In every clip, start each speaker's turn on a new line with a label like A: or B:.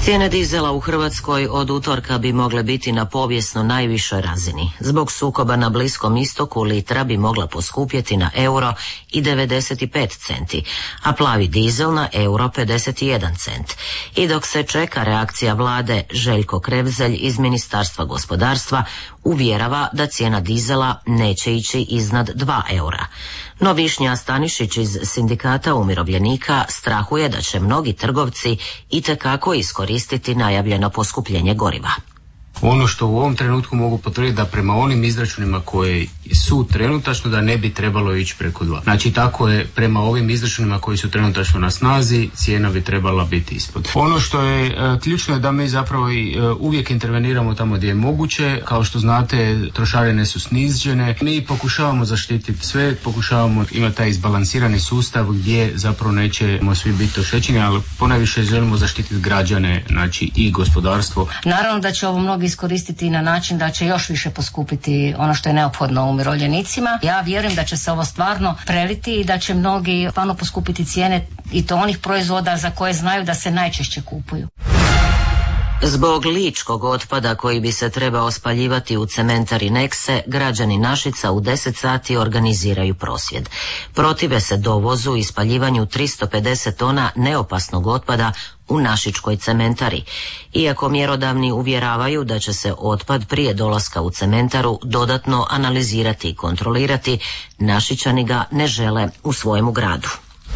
A: Cijene dizela u Hrvatskoj od utorka bi mogle biti na povijesno najvišoj razini. Zbog sukoba na Bliskom istoku litra bi mogla poskupjeti na euro i 95 centi, a plavi dizel na euro 51 cent. I dok se čeka reakcija vlade, Željko Krevzelj iz Ministarstva gospodarstva uvjerava da cijena dizela neće ići iznad 2 eura. No Višnja Stanišić iz Sindikata umirovljenika strahuje da će mnogi trgovci itekako iskoristiti najavljeno poskupljenje goriva.
B: Ono što u ovom trenutku mogu potvrditi da prema onim izračunima koji su trenutačno da ne bi trebalo ići preko 2. Znači tako je prema ovim izračunima koji su trenutačno na snazi, cijena bi trebala biti ispod. Ono što je ključno je da mi zapravo uvijek interveniramo tamo gdje je moguće. Kao što znate, trošarine su snižene. Mi pokušavamo zaštititi sve, pokušavamo imati taj izbalansirani sustav gdje zapravo nećemo svi biti oštećeni, ali ponajviše želimo zaštititi građane, znači i gospodarstvo.
C: Naravno da će ovo mnogi iskoristiti na način da će još više poskupiti ono što je neophodno umirovljenicima. Ja vjerujem da će se ovo stvarno preliti i da će mnogi stvarno poskupiti cijene i to onih proizvoda za koje znaju da se najčešće kupuju.
A: Zbog ličkog otpada koji bi se trebao spaljivati u cementari Nexe, građani Našica u 10 sati organiziraju prosvjed. Protive se dovozu i spaljivanju 350 tona neopasnog otpada u našičkoj cementari. Iako mjerodavni uvjeravaju da će se otpad prije dolaska u cementaru dodatno analizirati i kontrolirati, Našičani ga ne žele u svojemu gradu.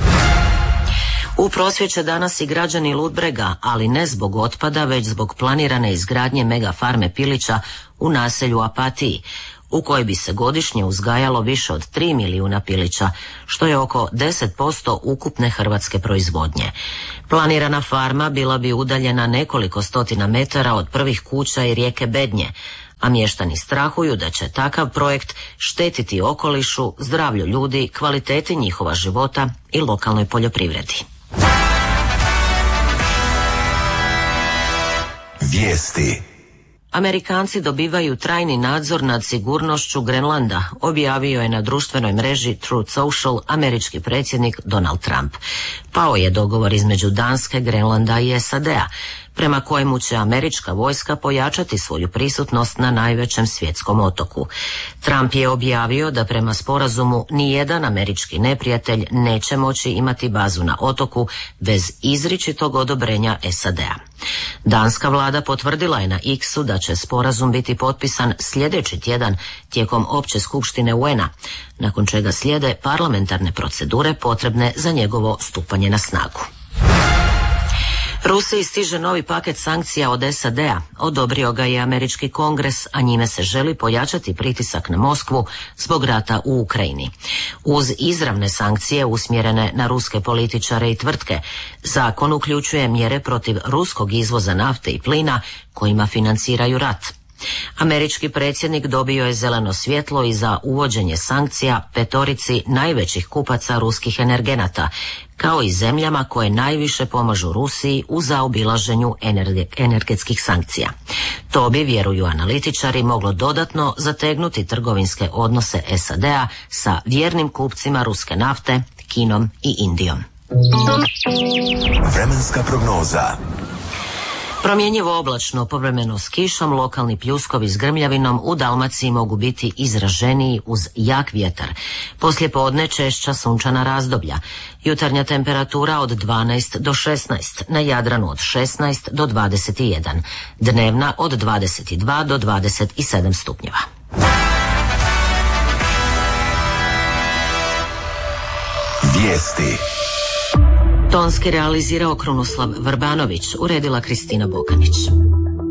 A: U prosvjed će danas i građani Ludbrega, ali ne zbog otpada, već zbog planirane izgradnje mega farme pilića u naselju Apatiji, u kojoj bi se godišnje uzgajalo više od 3 milijuna pilića, što je oko 10% ukupne hrvatske proizvodnje. Planirana farma bila bi udaljena nekoliko stotina metara od prvih kuća i rijeke Bednje, a mještani strahuju da će takav projekt štetiti okolišu, zdravlju ljudi, kvaliteti njihova života i lokalnoj poljoprivredi.
D: Vijesti.
A: Amerikanci dobivaju trajni nadzor nad sigurnošću Grenlanda, objavio je na društvenoj mreži Truth Social američki predsjednik Donald Trump. Pao je dogovor između Danske, Grenlanda i SAD-a, prema kojemu će američka vojska pojačati svoju prisutnost na najvećem svjetskom otoku. Trump je objavio da prema sporazumu nijedan američki neprijatelj neće moći imati bazu na otoku bez izričitog odobrenja SAD-a. Danska vlada potvrdila je na X-u da će sporazum biti potpisan sljedeći tjedan tijekom opće skupštine UN-a, nakon čega slijede parlamentarne procedure potrebne za njegovo stupanje na snagu. Rusiji stiže novi paket sankcija od SAD-a, odobrio ga je američki kongres, a njime se želi pojačati pritisak na Moskvu zbog rata u Ukrajini. Uz izravne sankcije usmjerene na ruske političare i tvrtke, zakon uključuje mjere protiv ruskog izvoza nafte i plina kojima financiraju rat. Američki predsjednik dobio je zeleno svjetlo i za uvođenje sankcija 5 najvećih kupaca ruskih energenata, kao i zemljama koje najviše pomažu Rusiji u zaobilaženju energetskih sankcija. To bi, vjeruju analitičari, moglo dodatno zategnuti trgovinske odnose SAD-a sa vjernim kupcima ruske nafte, Kinom i Indijom.
D: Vremenska prognoza.
A: Promjenjivo oblačno, povremeno s kišom, lokalni pljuskovi s grmljavinom u Dalmaciji mogu biti izraženiji uz jak vjetar. Poslijepodne češća sunčana razdoblja. Jutarnja temperatura od 12 do 16, na Jadranu od 16 do 21, dnevna od 22 do 27 stupnjeva.
D: Vijesti.
A: Tonski realizirao Krunoslav Vrbanović, uredila Kristina Bokanić.